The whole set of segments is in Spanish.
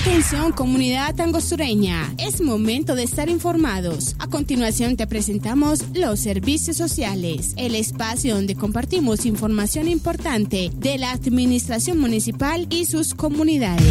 Atención, comunidad angostureña, es momento de estar informados. A continuación te presentamos los servicios sociales, el espacio donde compartimos información importante de la administración municipal y sus comunidades.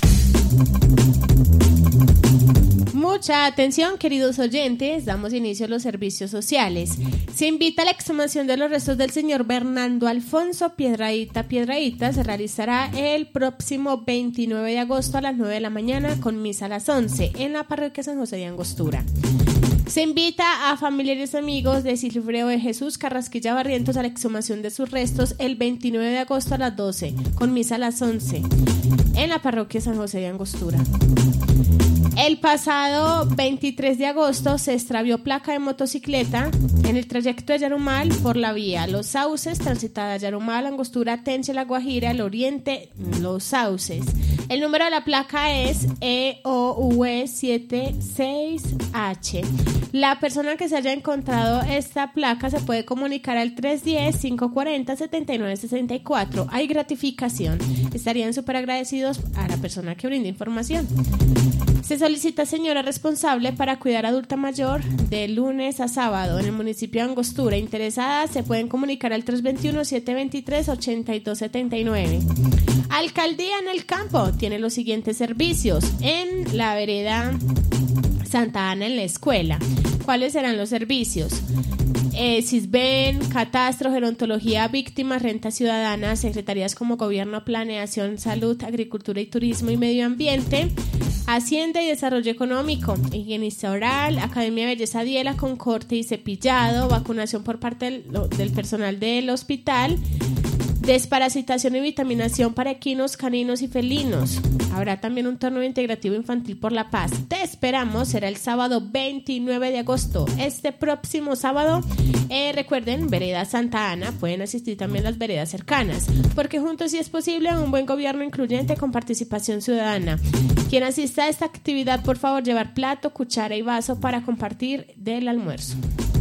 Mucha atención, queridos oyentes, damos inicio a los servicios sociales. Se invita a la exhumación de los restos del señor Bernardo Alfonso Piedradita. Se realizará el próximo 29 de agosto a las 9 de la mañana con misa a las 11 en la parroquia San José de Angostura. Se invita a familiares y amigos de Silfredo de Jesús Carrasquilla Barrientos a la exhumación de sus restos el 29 de agosto a las 12 con misa a las 11 en la parroquia San José de Angostura. El pasado 23 de agosto se extravió placa de motocicleta en el trayecto de Yarumal por la vía Los Sauces, transitada Yarumal, Angostura, Tenche, La Guajira, el Oriente, Los Sauces. El número de la placa es EOV76H. La persona que se haya encontrado esta placa se puede comunicar al 310-540-7964. Hay gratificación. Estarían súper agradecidos a la persona que brinde información. Se solicita señora responsable para cuidar adulta mayor de lunes a sábado en el municipio de Angostura. Interesadas se pueden comunicar al 321-723-8279. Alcaldía en el campo tiene los siguientes servicios en la vereda Santa Ana en la escuela. ¿Cuáles serán los servicios? Sisben, Catastro, Gerontología, Víctimas, Renta Ciudadana, Secretarías como Gobierno, Planeación, Salud, Agricultura y Turismo y Medio Ambiente, Hacienda y Desarrollo Económico, Higienista Oral, Academia de Belleza Diela con corte y cepillado, vacunación por parte del personal del hospital, desparasitación y vitaminación para equinos, caninos y felinos. Habrá también un torneo integrativo infantil por la paz. Te esperamos, será el sábado 29 de agosto. Este próximo sábado, recuerden, Vereda Santa Ana, pueden asistir también las veredas cercanas, porque juntos sí es posible un buen gobierno incluyente con participación ciudadana. Quien asista a esta actividad, por favor, llevar plato, cuchara y vaso para compartir del almuerzo.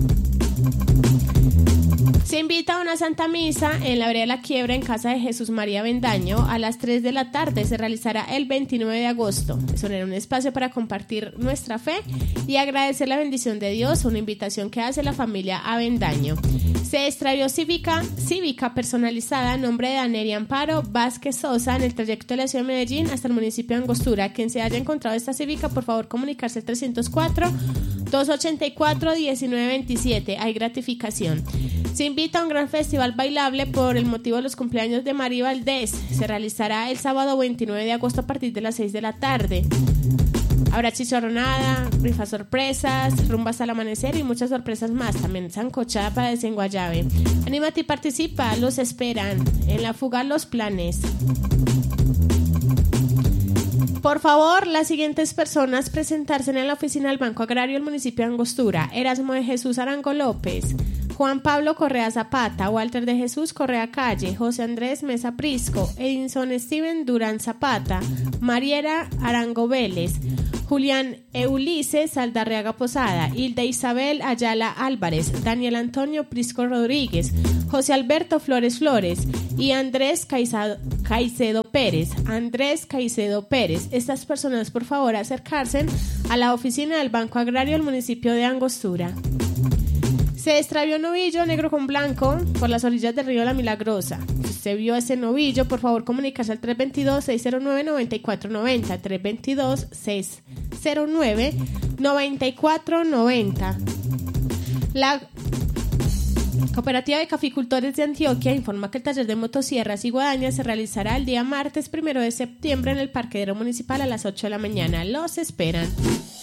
Se invita a una Santa Misa en la vereda La Quiebra en casa de Jesús María Bendaño a las 3 de la tarde. Se realizará el 29 de agosto. Eso era un espacio para compartir nuestra fe y agradecer la bendición de Dios, una invitación que hace la familia Avendaño. Se extravió cívica personalizada a nombre de Daneria Amparo Vázquez Sosa en el trayecto de la ciudad de Medellín hasta el municipio de Angostura. Quien se haya encontrado esta cívica, por favor comunicarse al 304-284-1927. Hay gratificación. Se invita a un gran festival bailable por el motivo de los cumpleaños de María Valdés. Se realizará el sábado 29 de agosto a partir de las 6 de la tarde. Habrá chicharronada, rifas sorpresas, rumbas al amanecer y muchas sorpresas más. También sancochada para desenguayabe. Anímate y participa, los esperan. En la fuga Los Planes. Por favor, las siguientes personas presentarse en la oficina del Banco Agrario del municipio de Angostura: Erasmo de Jesús Arango López, Juan Pablo Correa Zapata, Walter de Jesús Correa Calle, José Andrés Mesa Prisco, Edinson Steven Durán Zapata, Mariera Arango Vélez, Julián Ulises Saldarriaga Posada, Hilda Isabel Ayala Álvarez, Daniel Antonio Prisco Rodríguez, José Alberto Flores y Andrés Caicedo Pérez. Estas personas, por favor, acercarse a la oficina del Banco Agrario del municipio de Angostura. Se extravió un novillo negro con blanco por las orillas del río La Milagrosa. Si usted vio ese novillo, por favor comunicarse al 322-609-9490, 322-609-9490. La Cooperativa de Caficultores de Antioquia informa que el taller de motosierras y guadañas se realizará el día martes 1 de septiembre en el parqueadero municipal a las 8 de la mañana. Los esperan.